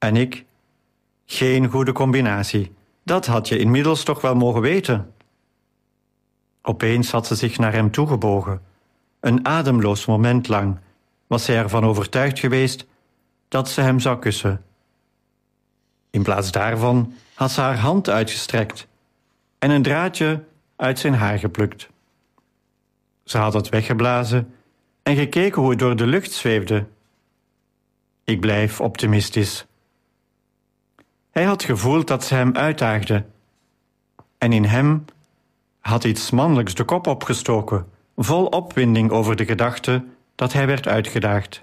En ik? Geen goede combinatie. Dat had je inmiddels toch wel mogen weten. Opeens had ze zich naar hem toegebogen. Een ademloos moment lang was zij ervan overtuigd geweest dat ze hem zou kussen. In plaats daarvan had ze haar hand uitgestrekt en een draadje uit zijn haar geplukt. Ze had het weggeblazen en gekeken hoe het door de lucht zweefde. Ik blijf optimistisch. Hij had gevoeld dat ze hem uitdaagde. En in hem had iets mannelijks de kop opgestoken, vol opwinding over de gedachte dat hij werd uitgedaagd.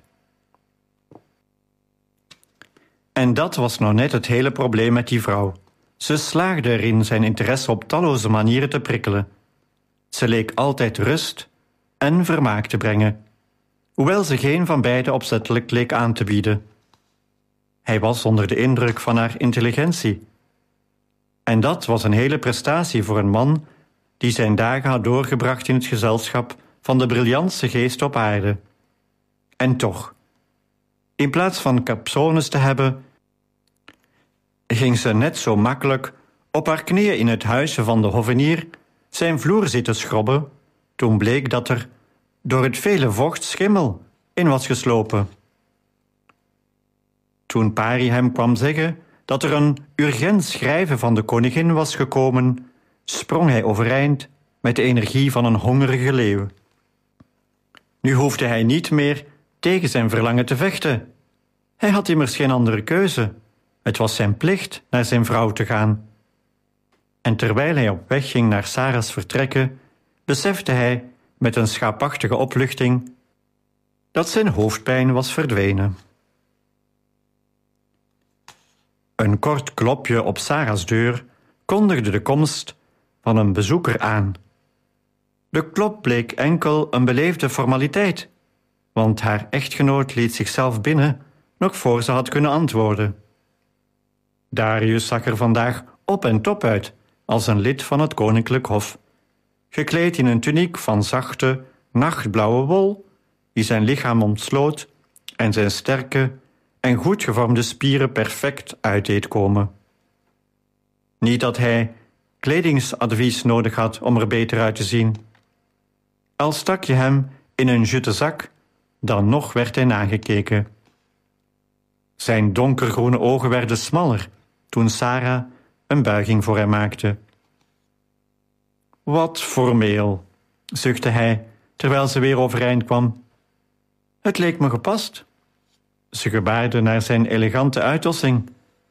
En dat was nou net het hele probleem met die vrouw. Ze slaagde erin zijn interesse op talloze manieren te prikkelen. Ze leek altijd rust en vermaak te brengen, hoewel ze geen van beide opzettelijk leek aan te bieden. Hij was onder de indruk van haar intelligentie. En dat was een hele prestatie voor een man die zijn dagen had doorgebracht in het gezelschap van de briljantste geest op aarde. En toch, in plaats van capsones te hebben, ging ze net zo makkelijk op haar knieën in het huisje van de hovenier zijn vloer zitten schrobben, toen bleek dat er door het vele vocht schimmel in was geslopen. Toen Pari hem kwam zeggen dat er een urgent schrijven van de koningin was gekomen, sprong hij overeind met de energie van een hongerige leeuw. Nu hoefde hij niet meer tegen zijn verlangen te vechten. Hij had immers geen andere keuze. Het was zijn plicht naar zijn vrouw te gaan. En terwijl hij op weg ging naar Sarah's vertrekken, besefte hij met een schaapachtige opluchting dat zijn hoofdpijn was verdwenen. Een kort klopje op Sarah's deur kondigde de komst van een bezoeker aan. De klop bleek enkel een beleefde formaliteit, want haar echtgenoot liet zichzelf binnen nog voor ze had kunnen antwoorden. Darius zag er vandaag op en top uit als een lid van het koninklijk hof, gekleed in een tuniek van zachte, nachtblauwe wol die zijn lichaam omsloot en zijn sterke en goed gevormde spieren perfect uit deed komen. Niet dat hij kledingsadvies nodig had om er beter uit te zien. Al stak je hem in een jute zak, dan nog werd hij nagekeken. Zijn donkergroene ogen werden smaller toen Sarah een buiging voor hem maakte. Wat formeel, zuchtte hij terwijl ze weer overeind kwam. Het leek me gepast. Ze gebaarde naar zijn elegante uitdossing.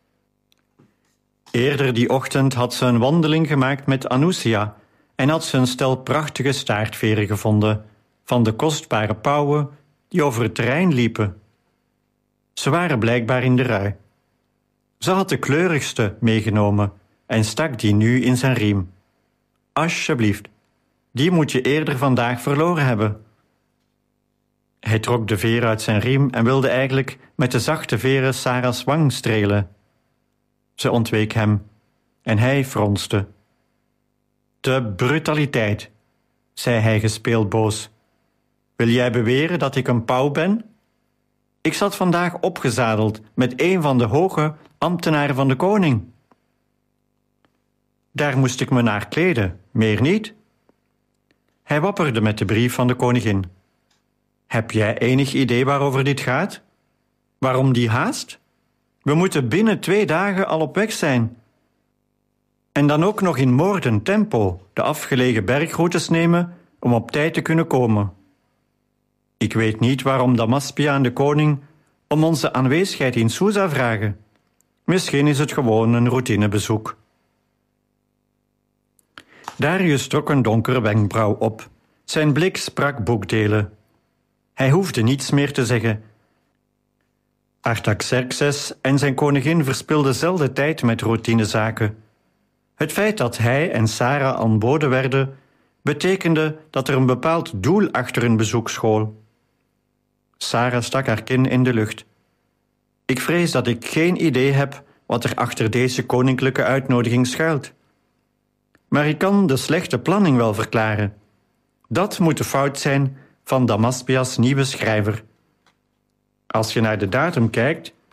Eerder die ochtend had ze een wandeling gemaakt met Anousia en had ze een stel prachtige staartveren gevonden van de kostbare pauwen die over het terrein liepen. Ze waren blijkbaar in de rui. Ze had de kleurigste meegenomen en stak die nu in zijn riem. Alsjeblieft, die moet je eerder vandaag verloren hebben. Hij trok de veer uit zijn riem en wilde eigenlijk met de zachte veren Sarah's wang strelen. Ze ontweek hem en hij fronste. De brutaliteit, zei hij gespeeld boos. Wil jij beweren dat ik een pauw ben? Ik zat vandaag opgezadeld met een van de hoge ambtenaren van de koning. Daar moest ik me naar kleden, meer niet. Hij wapperde met de brief van de koningin. Heb jij enig idee waarover dit gaat? Waarom die haast? We moeten binnen 2 dagen al op weg zijn. En dan ook nog in moordend tempo de afgelegen bergroutes nemen om op tijd te kunnen komen. Ik weet niet waarom Damaspia aan de koning om onze aanwezigheid in Susa vragen. Misschien is het gewoon een routinebezoek. Darius trok een donkere wenkbrauw op. Zijn blik sprak boekdelen. Hij hoefde niets meer te zeggen. Artaxerxes en zijn koningin verspilden zelden tijd met routinezaken. Het feit dat hij en Sarah aanboden werden, betekende dat er een bepaald doel achter hun bezoek school. Sarah stak haar kin in de lucht. Ik vrees dat ik geen idee heb wat er achter deze koninklijke uitnodiging schuilt. Maar ik kan de slechte planning wel verklaren. Dat moet de fout zijn van Damaspia's nieuwe schrijver. Als je naar de datum kijkt,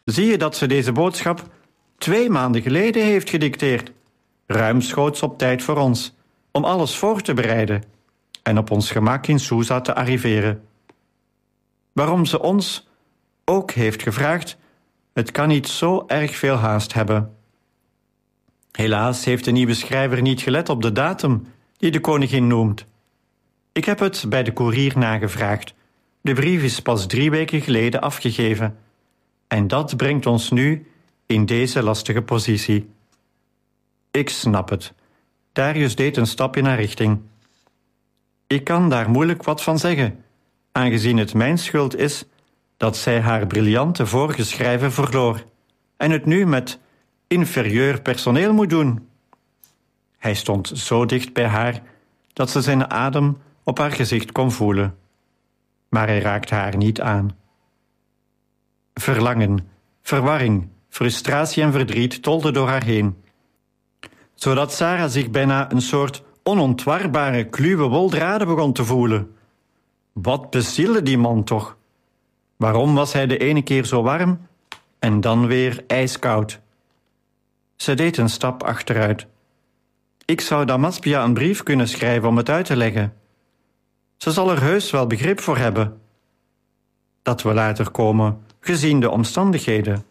Zie je dat ze deze boodschap 2 maanden geleden heeft gedicteerd, ruimschoots op tijd voor ons, om alles voor te bereiden en op ons gemak in Susa te arriveren. Waarom ze ons ook heeft gevraagd, het kan niet zo erg veel haast hebben. Helaas heeft de nieuwe schrijver niet gelet op de datum die de koningin noemt. Ik heb het bij de koerier nagevraagd. De brief is pas 3 weken geleden afgegeven. En dat brengt ons nu in deze lastige positie. Ik snap het. Darius deed een stap in haar richting. Ik kan daar moeilijk wat van zeggen, aangezien het mijn schuld is dat zij haar briljante vorige schrijver verloor en het nu met inferieur personeel moet doen. Hij stond zo dicht bij haar dat ze zijn adem op haar gezicht kon voelen. Maar hij raakte haar niet aan. Verlangen, verwarring, frustratie en verdriet tolden door haar heen, zodat Sarah zich bijna een soort onontwarbare kluwe woldraden begon te voelen. Wat bezielde die man toch? Waarom was hij de ene keer zo warm en dan weer ijskoud? Ze deed een stap achteruit. Ik zou Damaspia een brief kunnen schrijven om het uit te leggen. Ze zal er heus wel begrip voor hebben. Dat we later komen, gezien de omstandigheden.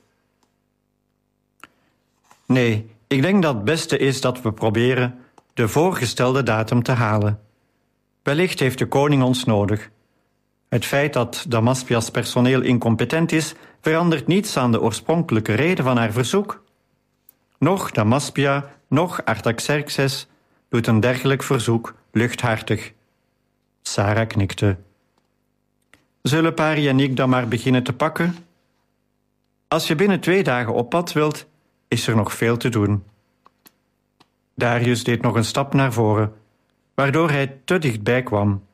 Nee, ik denk dat het beste is dat we proberen de voorgestelde datum te halen. Wellicht heeft de koning ons nodig. Het feit dat Damaspia's personeel incompetent is, verandert niets aan de oorspronkelijke reden van haar verzoek. Nog Damaspia, nog Artaxerxes doet een dergelijk verzoek luchthartig. Sarah knikte. Zullen Pari en ik dan maar beginnen te pakken? Als je binnen 2 dagen op pad wilt, is er nog veel te doen. Darius deed nog een stap naar voren, waardoor hij te dichtbij kwam.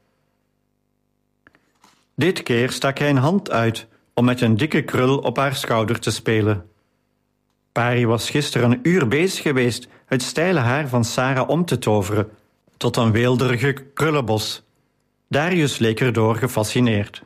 Dit keer stak hij een hand uit om met een dikke krul op haar schouder te spelen. Pari was gisteren een uur bezig geweest het steile haar van Sarah om te toveren tot een weelderige krullenbos. Darius leek erdoor gefascineerd.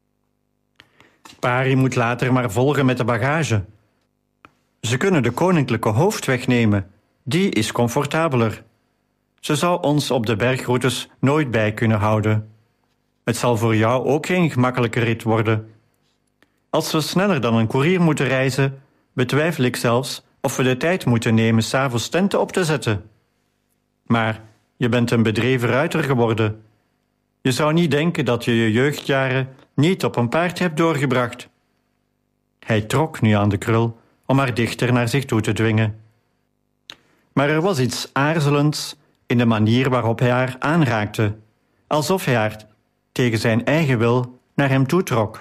Pari moet later maar volgen met de bagage. Ze kunnen de koninklijke hoofdweg nemen. Die is comfortabeler. Ze zou ons op de bergroutes nooit bij kunnen houden. Het zal voor jou ook geen gemakkelijke rit worden. Als we sneller dan een koerier moeten reizen, betwijfel ik zelfs of we de tijd moeten nemen 's avonds tenten op te zetten. Maar je bent een bedreven ruiter geworden. Je zou niet denken dat je je jeugdjaren niet op een paard hebt doorgebracht. Hij trok nu aan de krul om haar dichter naar zich toe te dwingen. Maar er was iets aarzelends in de manier waarop hij haar aanraakte, alsof hij haar tegen zijn eigen wil naar hem toetrok.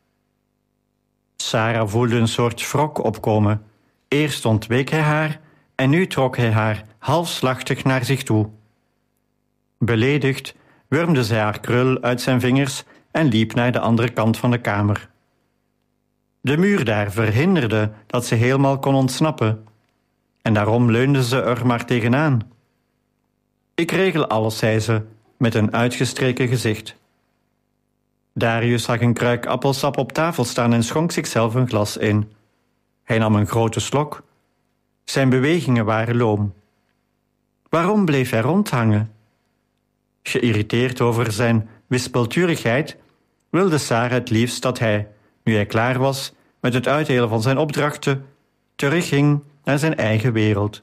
Sarah voelde een soort wrok opkomen. Eerst ontweek hij haar en nu trok hij haar halfslachtig naar zich toe. Beledigd wurmde zij haar krul uit zijn vingers en liep naar de andere kant van de kamer. De muur daar verhinderde dat ze helemaal kon ontsnappen, en daarom leunde ze er maar tegenaan. Ik regel alles, zei ze, met een uitgestreken gezicht. Darius zag een kruik appelsap op tafel staan en schonk zichzelf een glas in. Hij nam een grote slok. Zijn bewegingen waren loom. Waarom bleef hij rondhangen? Geïrriteerd over zijn wispelturigheid wilde Sarah het liefst dat hij, nu hij klaar was met het uitdelen van zijn opdrachten, terugging naar zijn eigen wereld.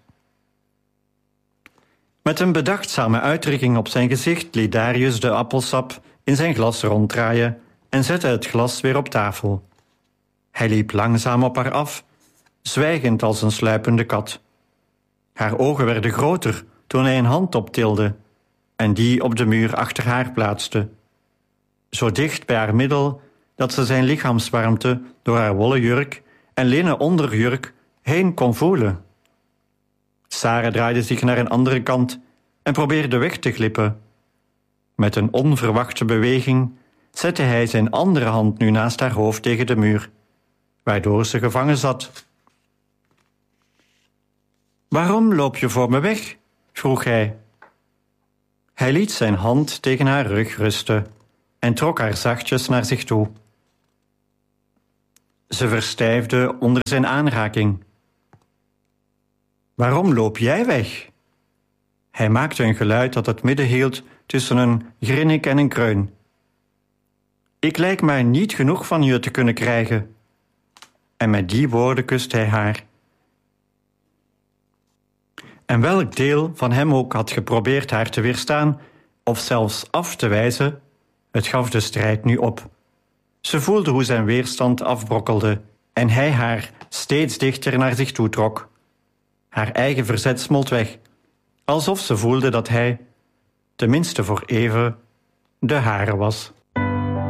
Met een bedachtzame uitdrukking op zijn gezicht liet Darius de appelsap in zijn glas ronddraaien en zette het glas weer op tafel. Hij liep langzaam op haar af, zwijgend als een sluipende kat. Haar ogen werden groter toen hij een hand optilde en die op de muur achter haar plaatste. Zo dicht bij haar middel dat ze zijn lichaamswarmte door haar wollen jurk en linnen onderjurk heen kon voelen. Sarah draaide zich naar een andere kant en probeerde weg te glippen. Met een onverwachte beweging zette hij zijn andere hand nu naast haar hoofd tegen de muur, waardoor ze gevangen zat. Waarom loop je voor me weg? Vroeg hij. Hij liet zijn hand tegen haar rug rusten en trok haar zachtjes naar zich toe. Ze verstijfde onder zijn aanraking. Waarom loop jij weg? Hij maakte een geluid dat het midden hield tussen een grinnik en een kreun. Ik lijk maar niet genoeg van je te kunnen krijgen. En met die woorden kuste hij haar. En welk deel van hem ook had geprobeerd haar te weerstaan of zelfs af te wijzen, het gaf de strijd nu op. Ze voelde hoe zijn weerstand afbrokkelde en hij haar steeds dichter naar zich toe trok. Haar eigen verzet smolt weg, alsof ze voelde dat hij, tenminste voor even, de hare was.